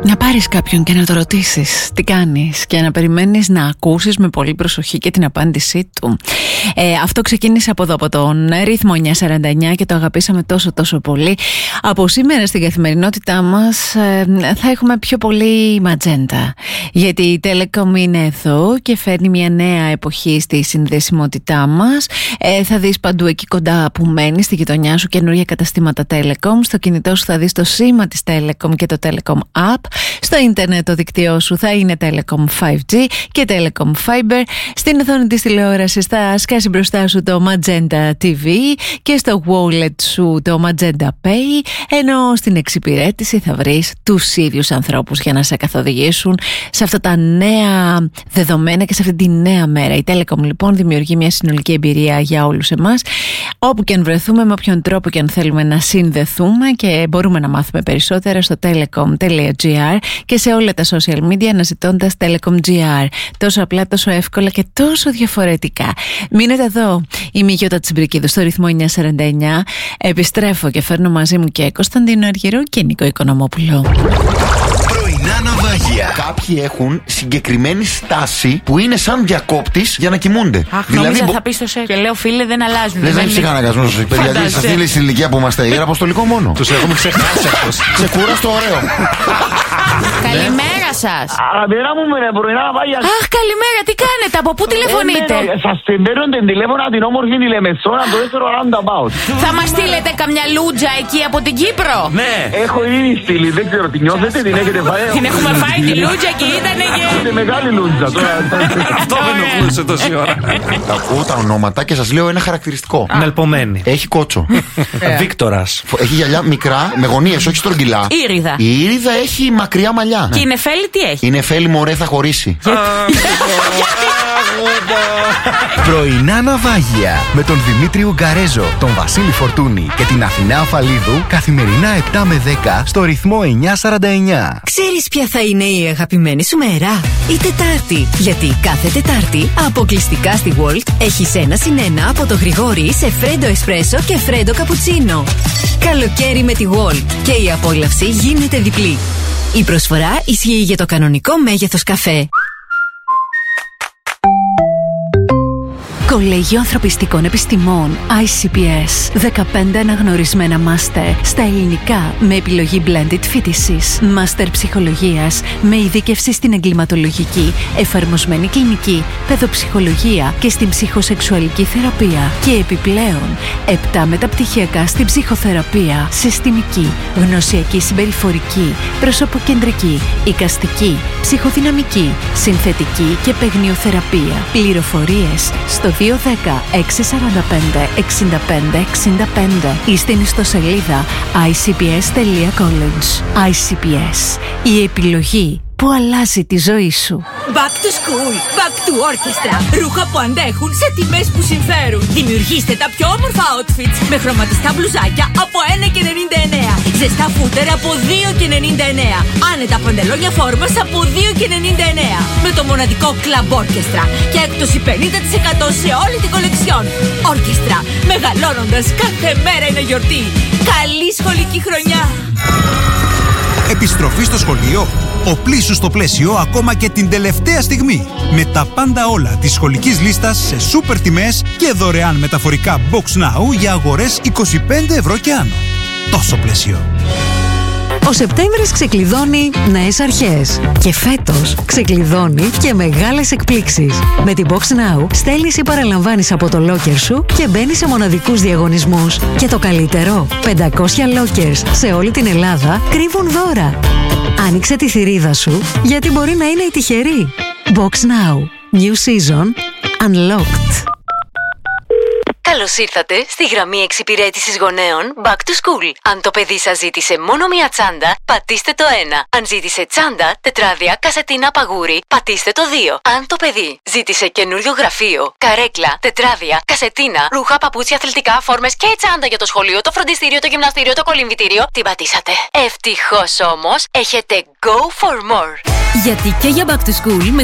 Να πάρεις κάποιον και να το ρωτήσεις τι κάνεις και να περιμένεις να ακούσεις με πολύ προσοχή και την απάντησή του. Αυτό ξεκίνησε από εδώ, από τον ρυθμό 949 και το αγαπήσαμε τόσο πολύ. Από σήμερα στην καθημερινότητά μας θα έχουμε πιο πολύ ματζέντα, γιατί η Telecom είναι εδώ και φέρνει μια νέα εποχή στη συνδεσιμότητά μας. Θα δεις παντού εκεί κοντά που μένεις, στη γειτονιά σου, καινούργια καταστήματα Telecom. Στο κινητό σου θα δεις το σήμα της Telecom και το Telecom App. Στο ίντερνετ το δίκτυό σου θα είναι Telecom 5G και Telecom Fiber. Στην οθόνη της τηλεόρασης θα σκάσει μπροστά σου το Magenta TV και στο wallet σου το Magenta Pay, ενώ στην εξυπηρέτηση θα βρεις τους ίδιους ανθρώπους για να σε καθοδηγήσουν σε αυτά τα νέα δεδομένα και σε αυτή τη νέα μέρα. Η Telecom λοιπόν δημιουργεί μια συνολική εμπειρία για όλους εμάς, όπου και αν βρεθούμε, με όποιον τρόπο και αν θέλουμε να συνδεθούμε, και μπορούμε να μάθουμε περισσότερα στο telecom.gr και σε όλα τα social media αναζητώντας Telecom.gr. Τόσο απλά, τόσο εύκολα και τόσο διαφορετικά. Μείνετε εδώ. Είμαι η Γιώτα Τσιμπρικίδου στο ρυθμό 949. Επιστρέφω και φέρνω μαζί μου και Κωνσταντίνο Αργυρού και Νίκο Οικονομόπουλο. Πρωινά ναυάγια. Κάποιοι έχουν συγκεκριμένη στάση που είναι σαν διακόπτης για να κοιμούνται. Δηλαδή θα πει στο σεφ και λέω, φίλε, δεν αλλάζουν. Δεν έχει ψυχαναγκασμό στο σεφ. Γιατί σε αυτή την ηλικία που είμαστε, είναι αποστολικό μόνο. Τους έχουμε ξεχάσει αυτός. Ξεκούραστο, ωραίο. Καλημέρα σας. Αγαπητά μου, με πρωινά ναυάγια. Αχ, καλημέρα, τι κάνετε, από πού τηλεφωνείτε? Σας παίρνω την τηλέφωνα την όμορφη τηλεμεσόνα, το δεύτερο roundabout. Θα μας στείλετε καμιά λούτζα εκεί από την Κύπρο? Ναι. Έχω ήδη στείλει, δεν ξέρω, την νιώθετε, την έχετε φάει? Την έχουμε φάει τη λούτζα και ήτανε και... Είναι μεγάλη λούτζα τώρα. Αυτό με ενοχλούσε τόση ώρα. Τα ακούω τα ονόματα και σας λέω ένα χαρακτηριστικό. Νελπομένη. Έχει κότσο. Βίκτορας. Έχει γυαλιά μικρά, με γωνίες, όχι στρογγυλά. Ήριδα. Η Ήριδα έχει μακριά μαλλιά. Και η Νεφέλη τι έχει? Η Νεφέλη, μωρέ, θα χωρίσει. Πρωινά ναυάγια με τον Δημήτρη Ουγκαρέζο, τον Βασίλη Φορτούνη και την Αθηνά Αφαλίδου, καθημερινά 7 με 10 στο ρυθμό 949. Ξέρεις ποια θα είναι η αγαπημένη σου μέρα? Η Τετάρτη. Γιατί κάθε Τετάρτη αποκλειστικά στη Walt έχεις 1 συν 1 από το Γρηγόρι σε φρέντο εσπρέσο και φρέντο καπουτσίνο. Καλοκαίρι με τη Walt και η απόλαυση γίνεται διπλή. Η προσφορά ισχύει για το κανονικό μέγεθος καφέ. Κολέγιο Ανθρωπιστικών Επιστημών ICPS. 15 αναγνωρισμένα μάστερ στα ελληνικά με επιλογή blended φοιτησης. Μάστερ ψυχολογίας με ειδίκευση στην εγκληματολογική, εφαρμοσμένη κλινική, παιδοψυχολογία και στην ψυχοσεξουαλική θεραπεία. Και επιπλέον 7 μεταπτυχιακά στην ψυχοθεραπεία, συστημική, γνωσιακή συμπεριφορική, προσωποκεντρική, εικαστική, ψυχοδυναμική, συνθετική και παιγνιοθεραπεία. Πληροφορίες στο 210 645 65 65 ή στην ιστοσελίδα icps.college. ICPS. Η επιλογή που αλλάζει τη ζωή σου. Back to school, back to orchestra. Ρούχα που αντέχουν σε τιμές που συμφέρουν. Δημιουργήστε τα πιο όμορφα outfits με χρωματιστά μπλουζάκια από 1,99. Ζεστά φούτερ από 2,99. Άνετα παντελόνια φόρμας από 2,99. Με το μοναδικό Club Orchestra και έκπτωση 50% σε όλη την κολεξιόν. Orchestra, μεγαλώνοντας κάθε μέρα είναι γιορτή. Καλή σχολική χρονιά. Επιστροφή στο σχολείο. Οπλίσου στο πλαίσιο ακόμα και την τελευταία στιγμή. Με τα πάντα όλα της σχολικής λίστας σε σούπερ τιμές και δωρεάν μεταφορικά Box Now για αγορές 25 ευρώ και άνω. Τόσο πλαίσιο. Ο Σεπτέμβρης ξεκλειδώνει νέες αρχές. Και φέτος ξεκλειδώνει και μεγάλες εκπλήξεις. Με την Box Now στέλνεις ή παραλαμβάνεις από το locker σου και μπαίνεις σε μοναδικούς διαγωνισμούς. Και το καλύτερο, 500 lockers σε όλη την Ελλάδα κρύβουν δώρα. Άνοιξε τη θηρίδα σου, γιατί μπορεί να είναι η τυχερή. Box Now. New season unlocked. Καλώς ήρθατε στη γραμμή εξυπηρέτησης γονέων Back to School. Αν το παιδί σας ζήτησε μόνο μία τσάντα, πατήστε το 1. Αν ζήτησε τσάντα, τετράδια, κασετίνα, παγούρι, πατήστε το 2. Αν το παιδί ζήτησε καινούριο γραφείο, καρέκλα, τετράδια, κασετίνα, ρούχα, παπούτσια, αθλητικά, φόρμες και τσάντα για το σχολείο, το φροντιστήριο, το γυμναστήριο, το κολυμβητήριο, την πατήσατε. Ευτυχώς όμως, έχετε Go for More. Γιατί και για Back to School με